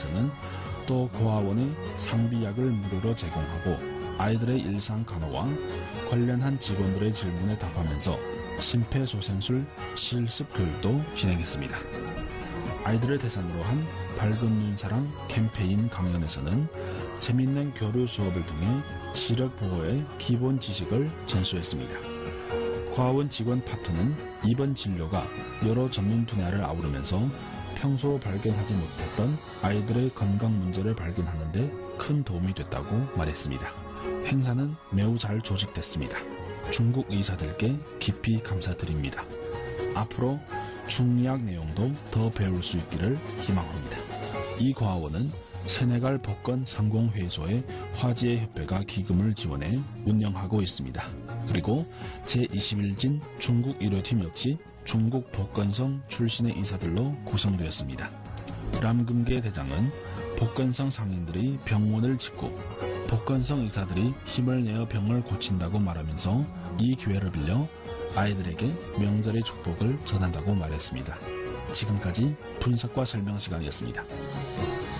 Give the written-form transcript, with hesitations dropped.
병원에서는 또 고아원에 상비약을 무료로 제공하고 아이들의 일상 간호와 관련한 직원들의 질문에 답하면서 심폐소생술 실습 교육도 진행했습니다. 아이들을 대상으로 한 밝은 눈 사랑 캠페인 강연에서는 재밌는 교류 수업을 통해 시력 보호의 기본 지식을 전수했습니다. 고아원 직원 파트는 이번 진료가 여러 전문 분야를 아우르면서 평소 발견하지 못했던 아이들의 건강 문제를 발견하는 데 큰 도움이 됐다고 말했습니다. 행사는 매우 잘 조직됐습니다. 중국 의사들께 깊이 감사드립니다. 앞으로 중의학 내용도 더 배울 수 있기를 희망합니다. 이 고아원은 세네갈 복권 상공회의소의 화지의 협회가 기금을 지원해 운영하고 있습니다. 그리고 제21진 중국 의료팀 역시 중국 복건성 출신의 의사들로 구성되었습니다. 람금계 대장은 복건성 상인들이 병원을 짓고 복건성 의사들이 힘을 내어 병을 고친다고 말하면서 이 기회를 빌려 아이들에게 명절의 축복을 전한다고 말했습니다. 지금까지 분석과 설명 시간이었습니다.